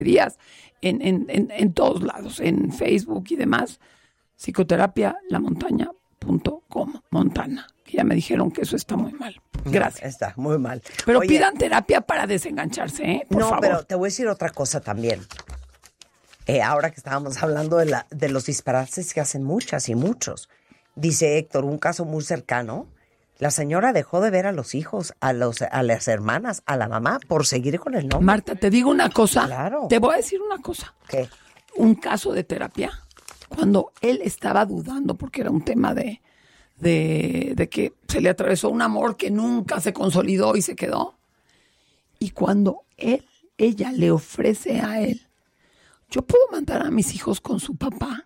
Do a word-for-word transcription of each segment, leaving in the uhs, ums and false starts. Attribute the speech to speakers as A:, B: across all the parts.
A: en, en, en, en todos lados, en Facebook y demás. Psicoterapia la montaña punto com, Montana, que ya me dijeron que eso está muy mal. Gracias.
B: No, está muy mal.
A: Pero
B: Oye,
A: pidan terapia para desengancharse, ¿eh? Por
B: no,
A: favor.
B: pero te voy a decir otra cosa también. Eh, ahora que estábamos hablando de, la, de los disparates que hacen muchas y muchos. Dice Héctor, un caso muy cercano, la señora dejó de ver a los hijos, a, los, a las hermanas, a la mamá, por seguir con el nombre.
A: Marta, te digo una cosa.
B: Claro.
A: Te voy a decir una cosa.
B: ¿Qué?
A: Un caso de terapia, cuando él estaba dudando, porque era un tema de, de, de que se le atravesó un amor que nunca se consolidó y se quedó. Y cuando él, ella le ofrece a él, ¿yo puedo mandar a mis hijos con su papá?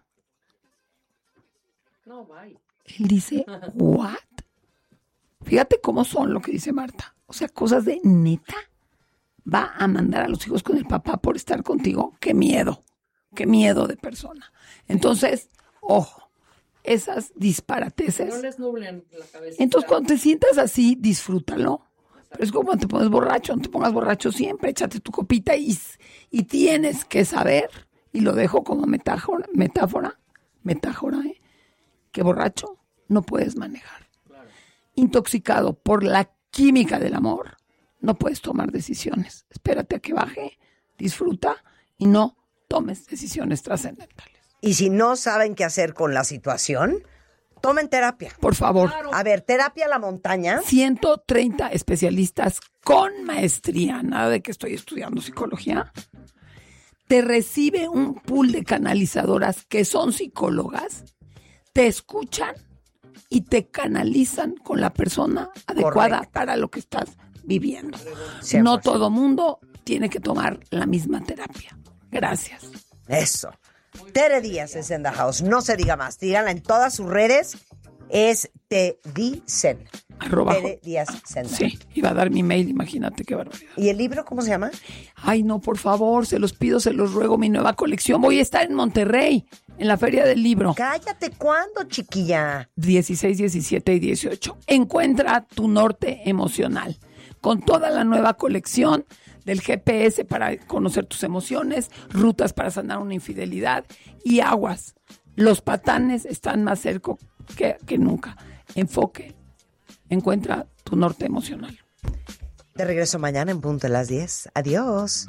C: No, bye.
A: Él dice, ¿what? Fíjate cómo son lo que dice Marta. O sea, cosas de neta. ¿Va a mandar a los hijos con el papá por estar contigo? ¡Qué miedo! ¡Qué miedo de persona! Entonces, ojo, esas disparateces.
C: No les nublen la cabeza.
A: Entonces, cuando te sientas así, disfrútalo. Pero es como cuando te pones borracho, no te pongas borracho siempre, échate tu copita y, y tienes que saber, y lo dejo como metáfora, metáfora, metáfora, ¿eh? Que borracho no puedes manejar.
C: Claro.
A: Intoxicado por la química del amor, no puedes tomar decisiones. Espérate a que baje, disfruta y no tomes decisiones trascendentales.
B: Y si no saben qué hacer con la situación, tomen terapia.
A: Por favor.
C: Claro.
B: A ver, terapia a la montaña.
A: ciento treinta especialistas con maestría, nada de que estoy estudiando psicología. Te recibe un pool de canalizadoras que son psicólogas, te escuchan y te canalizan con la persona adecuada. Correcto. Para lo que estás viviendo. cien por ciento. No todo mundo tiene que tomar la misma terapia. Gracias.
B: Eso. Tere Díaz es en the house. No se diga más. Díganla en todas sus redes. Es Te Dicen.
A: Arroba.
B: Tere Díaz Senda.
A: Sí, iba a dar mi mail, imagínate qué barbaridad.
B: ¿Y el libro cómo se llama?
A: Ay, no, por favor, se los pido, se los ruego, mi nueva colección. Voy a estar en Monterrey, en la Feria del Libro.
B: Cállate, ¿cuándo, chiquilla?
A: dieciséis, diecisiete y dieciocho. Encuentra tu norte emocional. Con toda la nueva colección del G P S para conocer tus emociones, rutas para sanar una infidelidad y aguas. Los patanes están más cerca que, que nunca. Enfoque. Encuentra tu norte emocional.
B: De regreso mañana en punto de las diez. Adiós.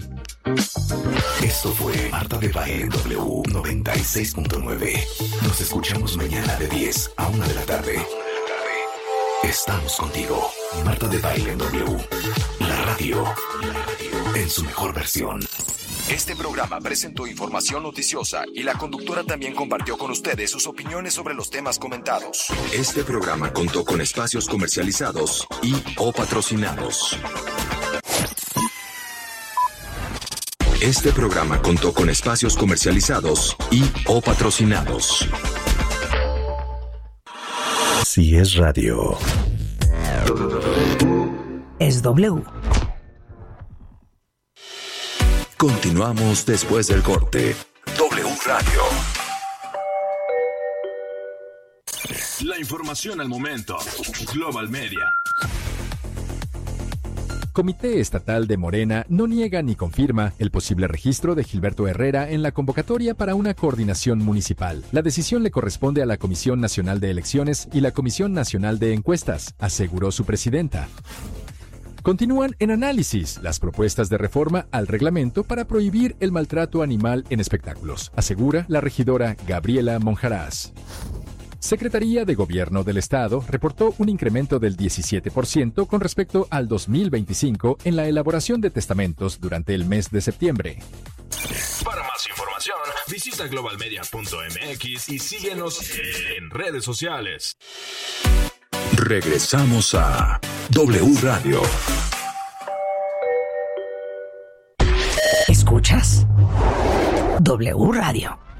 D: Esto fue Marta de Baile en W noventa y seis punto nueve. Nos escuchamos mañana de diez a una de la tarde. Estamos contigo. Marta de Baile en W. La radio. La radio. En su mejor versión. Este programa presentó información noticiosa y la conductora también compartió con ustedes sus opiniones sobre los temas comentados. Este programa contó con espacios comercializados y o patrocinados. Este programa contó con espacios comercializados y o patrocinados. Si es radio,
B: es W.
D: Continuamos después del corte. W Radio.
E: La información al momento. Global Media.
F: Comité Estatal de Morena no niega ni confirma el posible registro de Gilberto Herrera en la convocatoria para una coordinación municipal. La decisión le corresponde a la Comisión Nacional de Elecciones y la Comisión Nacional de Encuestas, aseguró su presidenta. Continúan en análisis las propuestas de reforma al reglamento para prohibir el maltrato animal en espectáculos, asegura la regidora Gabriela Monjarás. Secretaría de Gobierno del Estado reportó un incremento del diecisiete por ciento con respecto al dos mil veinticinco en la elaboración de testamentos durante el mes de septiembre.
E: Para más información, visita global media punto m x y síguenos en redes sociales.
D: Regresamos a W Radio.
B: ¿Escuchas? W Radio.